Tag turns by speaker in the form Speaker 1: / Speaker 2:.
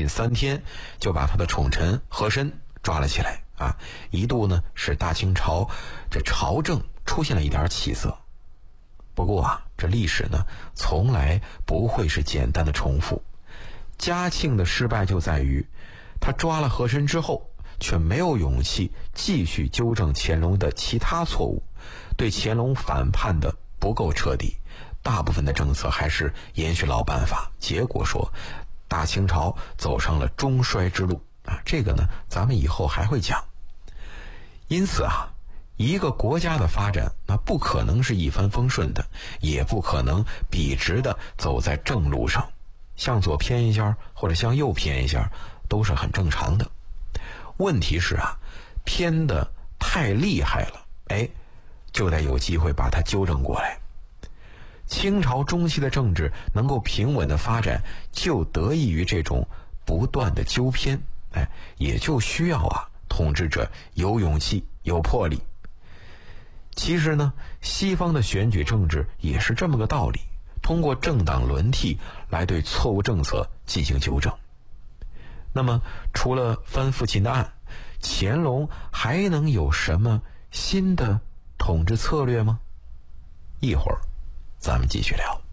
Speaker 1: 3天就把他的宠臣和珅抓了起来啊，一度呢使大清朝这朝政出现了一点起色。不过啊，这历史呢从来不会是简单的重复。嘉庆的失败就在于他抓了和珅之后，却没有勇气继续纠正乾隆的其他错误，对乾隆反叛的不够彻底，大部分的政策还是延续老办法，结果说大清朝走上了中衰之路啊，这个呢咱们以后还会讲。因此啊，一个国家的发展那不可能是一帆风顺的，也不可能笔直的走在正路上，向左偏一下或者向右偏一下都是很正常的。问题是啊，偏的太厉害了，就得有机会把它纠正过来。清朝中期的政治能够平稳的发展，就得益于这种不断的纠偏，也就需要啊统治者有勇气有魄力。其实呢，西方的选举政治也是这么个道理，通过政党轮替来对错误政策进行纠正。那么除了翻父亲的案，乾隆还能有什么新的统治策略吗？一会儿咱们继续聊。